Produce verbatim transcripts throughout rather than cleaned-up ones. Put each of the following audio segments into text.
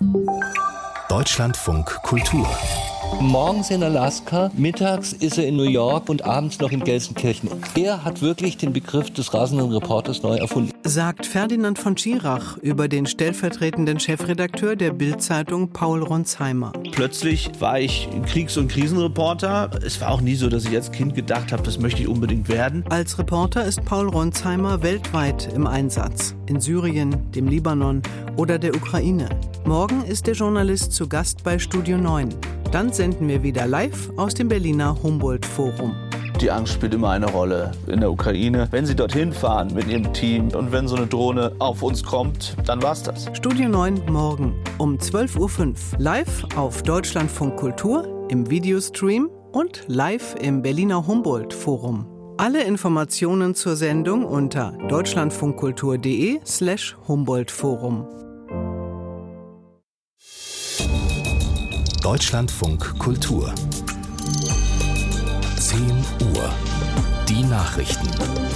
Deutschlandfunk Kultur. Morgens in Alaska, mittags ist er in New York und abends noch in Gelsenkirchen. Er hat wirklich den Begriff des rasenden Reporters neu erfunden. Sagt Ferdinand von Schirach über den stellvertretenden Chefredakteur der Bild-Zeitung Paul Ronsheimer. Plötzlich war ich Kriegs- und Krisenreporter. Es war auch nie so, dass ich als Kind gedacht habe, das möchte ich unbedingt werden. Als Reporter ist Paul Ronsheimer weltweit im Einsatz. In Syrien, dem Libanon oder der Ukraine. Morgen ist der Journalist zu Gast bei Studio neun. Dann senden wir wieder live aus dem Berliner Humboldt-Forum. Die Angst spielt immer eine Rolle in der Ukraine. Wenn Sie dorthin fahren mit Ihrem Team und wenn so eine Drohne auf uns kommt, dann war's das. Studio neun morgen um zwölf Uhr fünf. Live auf Deutschlandfunk Kultur, im Videostream und live im Berliner Humboldt-Forum. Alle Informationen zur Sendung unter deutschlandfunkkultur.de slash Humboldt-Forum. Deutschlandfunk Kultur. zehn Uhr. Die Nachrichten.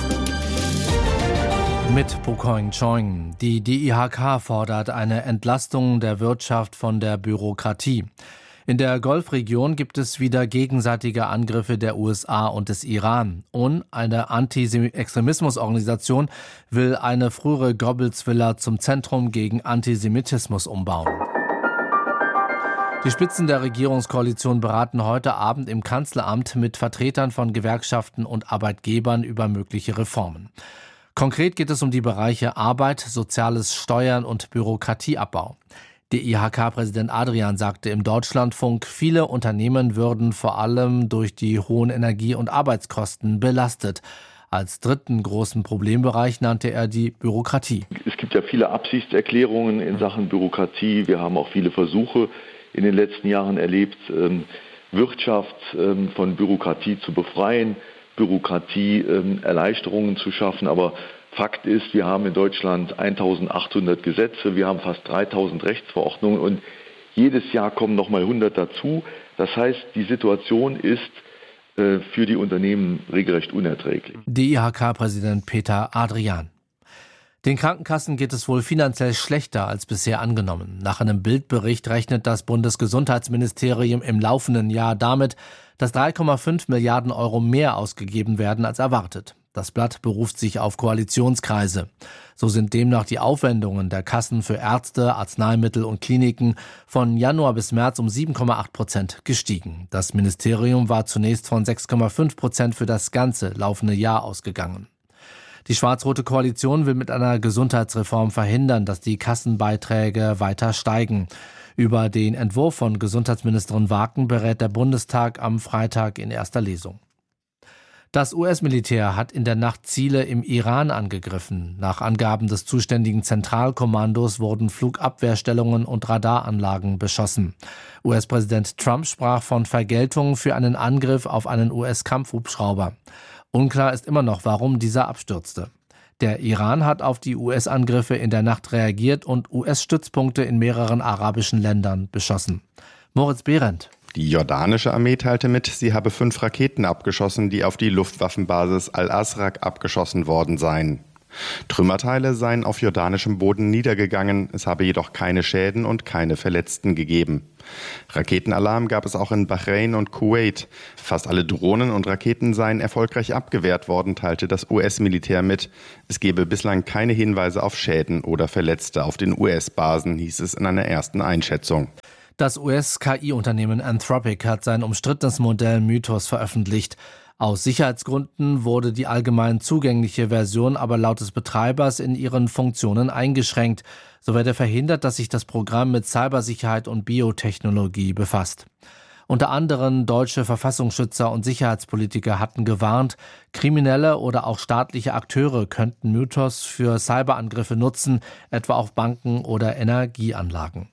Mit Pokoing Choing. Die D I H K fordert eine Entlastung der Wirtschaft von der Bürokratie. In der Golfregion gibt es wieder gegenseitige Angriffe der U S A und des Iran. Und eine Anti-Extremismus-Organisation will eine frühere Goebbels-Villa zum Zentrum gegen Antisemitismus umbauen. Die Spitzen der Regierungskoalition beraten heute Abend im Kanzleramt mit Vertretern von Gewerkschaften und Arbeitgebern über mögliche Reformen. Konkret geht es um die Bereiche Arbeit, Soziales, Steuern und Bürokratieabbau. D I H K-Präsident Adrian sagte im Deutschlandfunk, viele Unternehmen würden vor allem durch die hohen Energie- und Arbeitskosten belastet. Als dritten großen Problembereich nannte er die Bürokratie. Es gibt ja viele Absichtserklärungen in Sachen Bürokratie. Wir haben auch viele Versuche in den letzten Jahren erlebt, Wirtschaft von Bürokratie zu befreien, Bürokratie Erleichterungen zu schaffen. Aber Fakt ist, wir haben in Deutschland eintausendachthundert Gesetze, wir haben fast dreitausend Rechtsverordnungen und jedes Jahr kommen noch mal hundert dazu. Das heißt, die Situation ist für die Unternehmen regelrecht unerträglich. D I H K-Präsident Peter Adrian. Den Krankenkassen geht es wohl finanziell schlechter als bisher angenommen. Nach einem Bildbericht rechnet das Bundesgesundheitsministerium im laufenden Jahr damit, dass drei Komma fünf Milliarden Euro mehr ausgegeben werden als erwartet. Das Blatt beruft sich auf Koalitionskreise. So sind demnach die Aufwendungen der Kassen für Ärzte, Arzneimittel und Kliniken von Januar bis März um sieben Komma acht Prozent gestiegen. Das Ministerium war zunächst von sechs Komma fünf Prozent für das ganze laufende Jahr ausgegangen. Die schwarz-rote Koalition will mit einer Gesundheitsreform verhindern, dass die Kassenbeiträge weiter steigen. Über den Entwurf von Gesundheitsministerin Waken berät der Bundestag am Freitag in erster Lesung. Das U S-Militär hat in der Nacht Ziele im Iran angegriffen. Nach Angaben des zuständigen Zentralkommandos wurden Flugabwehrstellungen und Radaranlagen beschossen. U S-Präsident Trump sprach von Vergeltung für einen Angriff auf einen U S-Kampfhubschrauber. Unklar ist immer noch, warum dieser abstürzte. Der Iran hat auf die U S-Angriffe in der Nacht reagiert und U S-Stützpunkte in mehreren arabischen Ländern beschossen. Moritz Behrendt. Die jordanische Armee teilte mit, sie habe fünf Raketen abgeschossen, die auf die Luftwaffenbasis Al-Asraq abgeschossen worden seien. Trümmerteile seien auf jordanischem Boden niedergegangen, es habe jedoch keine Schäden und keine Verletzten gegeben. Raketenalarm gab es auch in Bahrain und Kuwait. Fast alle Drohnen und Raketen seien erfolgreich abgewehrt worden, teilte das U S-Militär mit. Es gebe bislang keine Hinweise auf Schäden oder Verletzte auf den U S-Basen, hieß es in einer ersten Einschätzung. Das U S-K I-Unternehmen Anthropic hat sein umstrittenes Modell Mythos veröffentlicht. Aus Sicherheitsgründen wurde die allgemein zugängliche Version aber laut des Betreibers in ihren Funktionen eingeschränkt. So werde verhindert, dass sich das Programm mit Cybersicherheit und Biotechnologie befasst. Unter anderem deutsche Verfassungsschützer und Sicherheitspolitiker hatten gewarnt, kriminelle oder auch staatliche Akteure könnten Mythos für Cyberangriffe nutzen, etwa auf Banken oder Energieanlagen.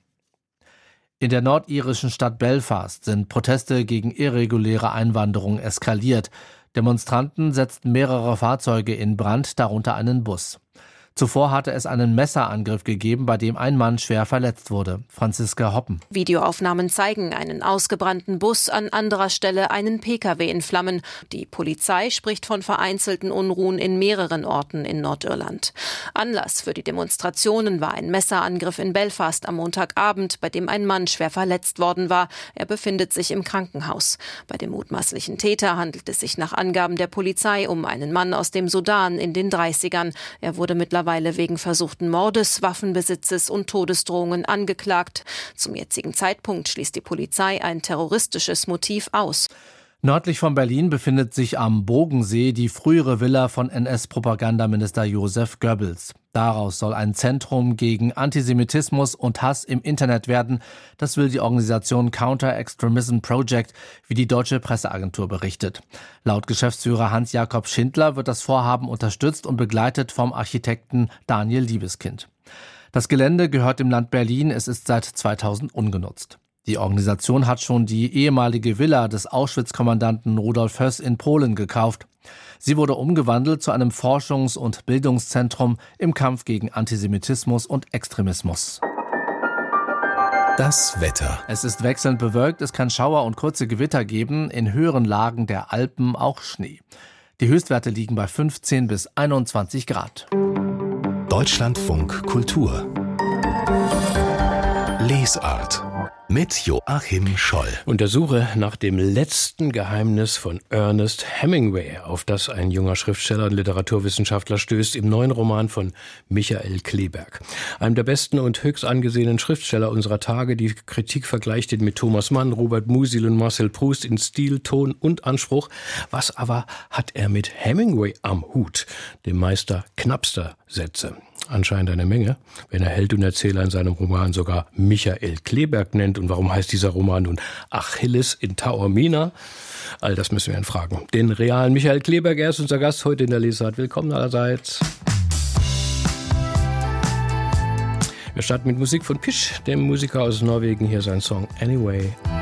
In der nordirischen Stadt Belfast sind Proteste gegen irreguläre Einwanderung eskaliert. Demonstranten setzten mehrere Fahrzeuge in Brand, darunter einen Bus. Zuvor hatte es einen Messerangriff gegeben, bei dem ein Mann schwer verletzt wurde. Franziska Hoppen. Videoaufnahmen zeigen einen ausgebrannten Bus, an anderer Stelle einen Pkw in Flammen. Die Polizei spricht von vereinzelten Unruhen in mehreren Orten in Nordirland. Anlass für die Demonstrationen war ein Messerangriff in Belfast am Montagabend, bei dem ein Mann schwer verletzt worden war. Er befindet sich im Krankenhaus. Bei dem mutmaßlichen Täter handelt es sich nach Angaben der Polizei um einen Mann aus dem Sudan in den dreißigern. Er wurde mittlerweile wegen versuchten Mordes, Waffenbesitzes und Todesdrohungen angeklagt. Zum jetzigen Zeitpunkt schließt die Polizei ein terroristisches Motiv aus. Nördlich von Berlin befindet sich am Bogensee die frühere Villa von N S-Propagandaminister Joseph Goebbels. Daraus soll ein Zentrum gegen Antisemitismus und Hass im Internet werden. Das will die Organisation Counter-Extremism Project, wie die deutsche Presseagentur berichtet. Laut Geschäftsführer Hans-Jakob Schindler wird das Vorhaben unterstützt und begleitet vom Architekten Daniel Liebeskind. Das Gelände gehört dem Land Berlin, es ist seit zweitausend ungenutzt. Die Organisation hat schon die ehemalige Villa des Auschwitz-Kommandanten Rudolf Höss in Polen gekauft. Sie wurde umgewandelt zu einem Forschungs- und Bildungszentrum im Kampf gegen Antisemitismus und Extremismus. Das Wetter. Es ist wechselnd bewölkt, es kann Schauer und kurze Gewitter geben, in höheren Lagen der Alpen auch Schnee. Die Höchstwerte liegen bei fünfzehn bis einundzwanzig Grad. Deutschlandfunk Kultur. Lesart. Mit Joachim Scholl. Und der Suche nach dem letzten Geheimnis von Ernest Hemingway, auf das ein junger Schriftsteller und Literaturwissenschaftler stößt im neuen Roman von Michael Kleeberg. Einem der besten und höchst angesehenen Schriftsteller unserer Tage. Die Kritik vergleicht ihn mit Thomas Mann, Robert Musil und Marcel Proust in Stil, Ton und Anspruch. Was aber hat er mit Hemingway am Hut, dem Meister knappster Sätze? Anscheinend eine Menge, wenn er Held und Erzähler in seinem Roman sogar Michael Kleeberg nennt. Und warum heißt dieser Roman nun Achilles in Taormina? All das müssen wir ihn fragen. Den realen Michael Kleeberg, er ist unser Gast heute in der Lesart. Willkommen allerseits. Wir starten mit Musik von Pish, dem Musiker aus Norwegen. Hier sein Song Anyway.